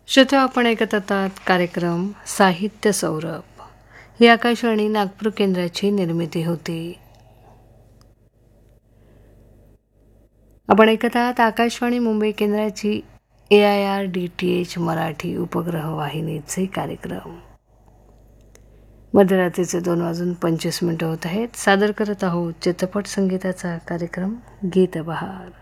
श्रोते, आपण ऐकत आहात कार्यक्रम साहित्य सौरभ. ही आकाशवाणी नागपूर केंद्राची निर्मिती होती. आपण ऐकत आहात आकाशवाणी मुंबई केंद्राची AIRDTH मराठी उपग्रह वाहिनीचे कार्यक्रम. मध्यरात्रीचे 2:25 होत आहेत. सादर करत आहोत चित्रपट संगीताचा कार्यक्रम गीतबहार.